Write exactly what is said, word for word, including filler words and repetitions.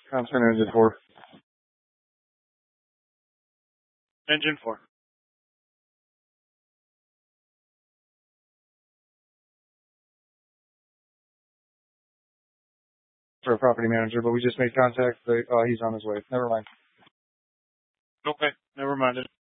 Concern engine four. Engine four. For a property manager, but we just made contact. But, uh, he's on his way. Never mind. Okay, never mind it.